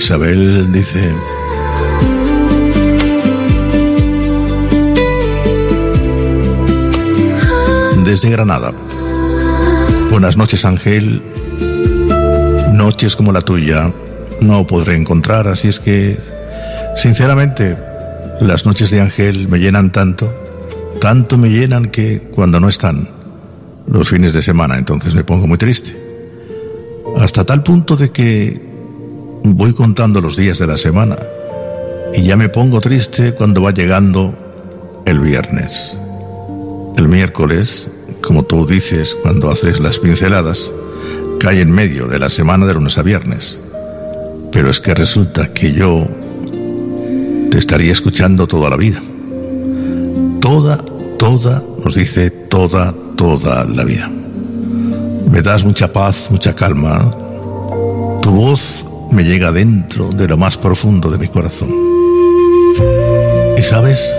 Isabel dice: desde Granada, buenas noches, Ángel. Noches como la tuya no podré encontrar, así es que, sinceramente, las noches de Ángel me llenan tanto me llenan que cuando no están los fines de semana, entonces me pongo muy triste. Hasta tal punto de que voy contando los días de la semana y ya me pongo triste cuando va llegando el viernes. El miércoles, como tú dices cuando haces las pinceladas, cae en medio de la semana de lunes a viernes. Pero es que resulta que yo te estaría escuchando toda la vida. Nos dice toda la vida. Me das mucha paz, mucha calma. Tu voz me llega dentro de lo más profundo de mi corazón. Y sabes,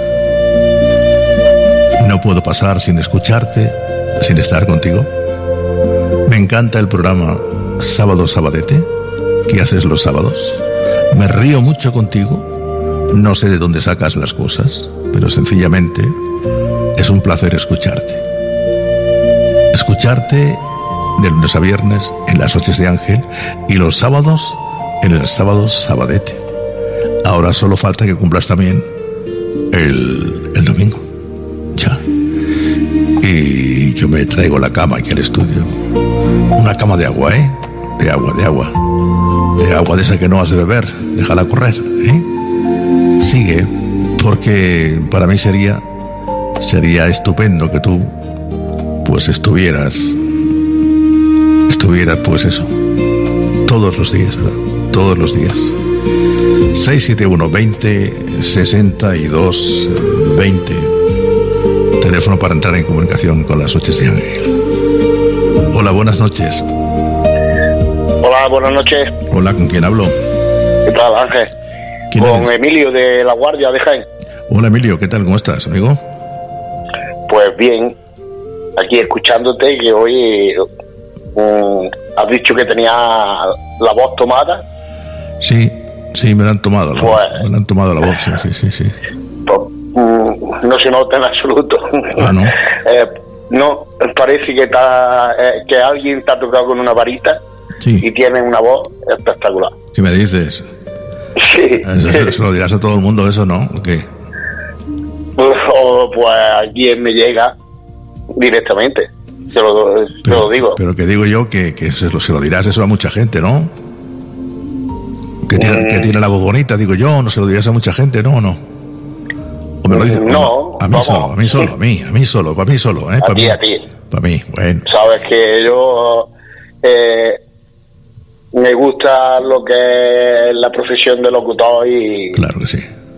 no puedo pasar sin escucharte, sin estar contigo. Me encanta el programa Sábado Sabadete que haces los sábados. Me río mucho contigo. No sé de dónde sacas las cosas, pero sencillamente es un placer escucharte. Escucharte de lunes a viernes en las noches de Ángel y los sábados en el Sábado Sabadete. Ahora solo falta que cumplas también el domingo. Ya. Y yo me traigo la cama aquí al estudio. Una cama de agua, ¿eh? De agua. De agua de esa que no has de beber. Déjala correr, ¿eh? Sigue, porque para mí sería estupendo que tú pues estuvieras pues eso, todos los días, ¿verdad? Todos los días. 671 20 62 20, teléfono para entrar en comunicación con las noches de Ángel. Hola, buenas noches. Hola, buenas noches. Hola, ¿con quién hablo? ¿Qué tal, Ángel? Con eres? Emilio de La Guardia de Jaén. Hola, Emilio, ¿qué tal? ¿Cómo estás, amigo? Pues bien, aquí escuchándote, que hoy has dicho que tenía la voz tomada. Sí, me la han tomado la voz. Me la han tomado la voz, sí. Pues, no se nota en absoluto. Ah, ¿no? No, parece que alguien te ha tocado con una varita, sí, y tiene una voz espectacular. ¿Qué me dices? Sí. Eso se lo dirás a todo el mundo, eso, ¿no? ¿O qué? Pues aquí me llega directamente. Te lo digo. Pero que digo yo que se lo dirás eso a mucha gente, ¿no? Que tiene la voz bonita, digo yo, no se lo dirás a mucha gente, ¿no? ¿O no? ¿O me lo dices? No, a mí solo, para mí solo, ¿eh? A ti. Para mí, bueno. Sabes que yo me gusta lo que es la profesión de locutor y... Claro que sí.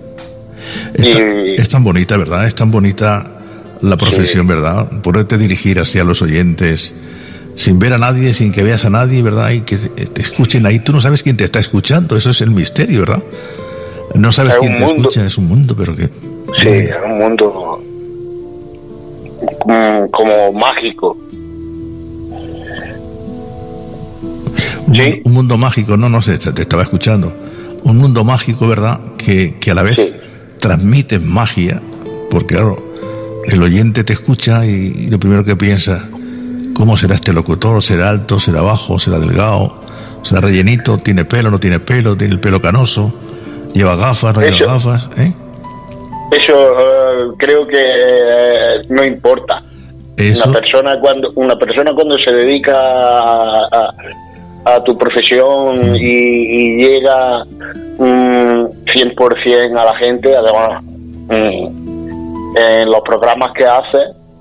Es tan bonita, ¿verdad? Es tan bonita la profesión, sí, ¿verdad? Poderte dirigir así a los oyentes sin ver a nadie, sin que veas a nadie, ¿verdad? Y que te escuchen ahí. Tú no sabes quién te está escuchando, eso es el misterio, ¿verdad? No sabes quién te escucha, es un mundo, pero que... Sí, es un mundo como mágico. ¿Sí? Un mundo mágico, no sé, te estaba escuchando. Un mundo mágico, ¿verdad? Que a la vez... Sí. Transmite magia, porque claro, el oyente te escucha y lo primero que piensa, ¿cómo será este locutor? ¿Será alto? ¿Será bajo? ¿Será delgado? ¿Será rellenito? ¿Tiene pelo? ¿No tiene pelo? ¿Tiene el pelo canoso? ¿Lleva gafas? ¿No lleva gafas? Eso creo que no importa. ¿Eso? Una persona cuando se dedica a tu profesión y llega 100% a la gente, además en los programas que hace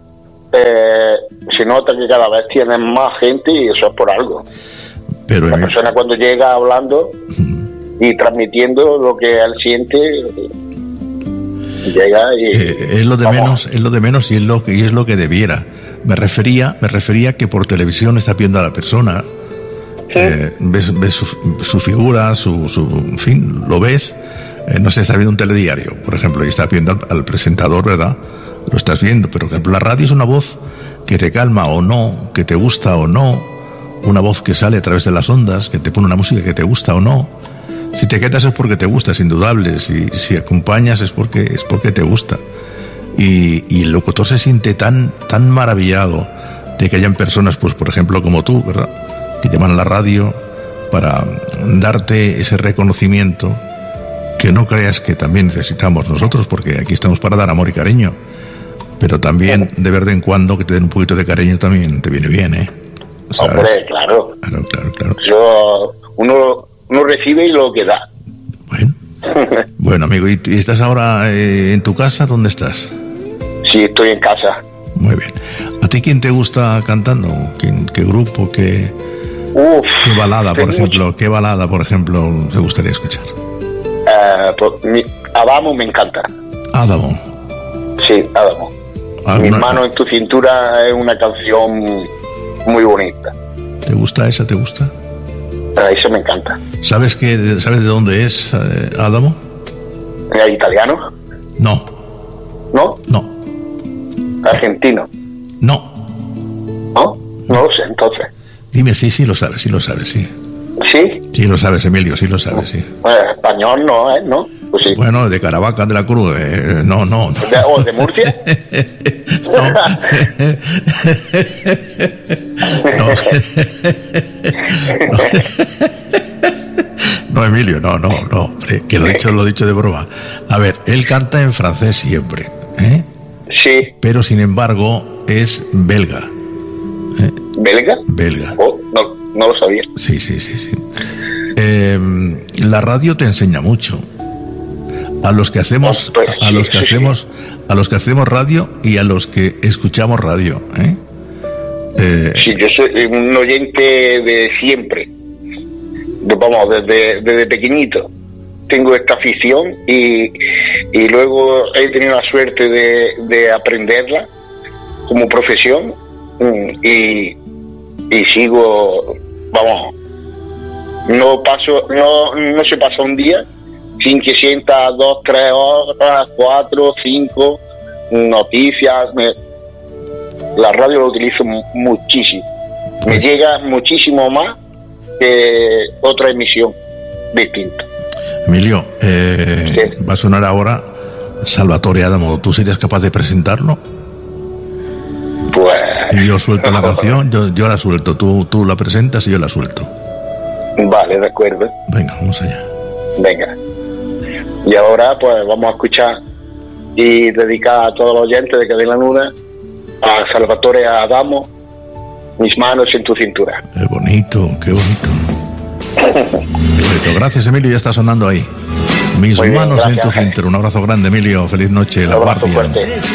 se nota que cada vez tienen más gente y eso es por algo. Pero la persona cuando llega hablando y transmitiendo lo que él siente, llega y es lo de menos y es lo que debiera. Me refería que por televisión está viendo a la persona. Ves su figura, en fin, lo ves. No sé, está viendo un telediario, por ejemplo, y estás viendo al presentador, ¿verdad? Lo estás viendo, pero por ejemplo, la radio es una voz que te calma o no, que te gusta o no, una voz que sale a través de las ondas, que te pone una música que te gusta o no. Si te quedas es porque te gusta, es indudable. Si acompañas es porque te gusta. Y el locutor se siente tan maravillado de que hayan personas, pues por ejemplo como tú, ¿verdad?, que llaman a la radio para darte ese reconocimiento que no creas que también necesitamos nosotros, porque aquí estamos para dar amor y cariño, pero también de vez en cuando que te den un poquito de cariño también te viene bien, ¿eh? ¿Sabes? Hombre, claro. Claro. Uno recibe y lo que da. Bueno, amigo, ¿y estás ahora en tu casa? ¿Dónde estás? Sí, estoy en casa. Muy bien. ¿A ti quién te gusta cantando? ¿Qué grupo? ¿Qué balada, por ejemplo? ¿Qué balada, por ejemplo, te gustaría escuchar? Adamo me encanta. Adamo. Sí, Adamo. Mis manos en tu cintura es una canción muy bonita. ¿Te gusta esa? ¿Te gusta? Eso me encanta. ¿Sabes de dónde es Adamo? ¿Es italiano? No. ¿No? No. ¿Argentino? No. ¿No? No lo sé, entonces. Dime, sí lo sabes, sí. ¿Sí? Sí lo sabes, Emilio, sí lo sabes, sí. Español no, ¿no? Pues sí. Bueno, de Caravaca de la Cruz, no. ¿O de Murcia? No, Emilio, no, hombre, que lo he dicho de broma. A ver, él canta en francés siempre, ¿eh? Sí. Pero sin embargo es belga. ¿Belga? Belga. Oh, no lo sabía. Sí. La radio te enseña mucho. A los que hacemos, a los que hacemos radio y a los que escuchamos radio, ¿eh? Sí, yo soy un oyente de siempre. Vamos, desde pequeñito tengo esta afición y luego he tenido la suerte de aprenderla como profesión y sigo, vamos, no se pasa un día sin que sienta 2, 3 horas, 4, 5 noticias. La radio lo utilizo muchísimo, me llega muchísimo más que otra emisión distinta. Emilio, va a sonar ahora Salvatore Adamo. ¿Tú serías capaz de presentarlo? Pues... Y yo suelto la canción, yo la suelto. Tú la presentas y yo la suelto. Vale, de acuerdo. Venga, vamos allá. Venga. Y ahora pues vamos a escuchar y dedicar a todos los oyentes de Cadena Luna a Salvatore Adamo, Mis manos en tu cintura. Qué bonito. Gracias, Emilio, ya está sonando ahí. Mis manos en tu cintura. Un abrazo grande, Emilio. Feliz noche. La Guardia.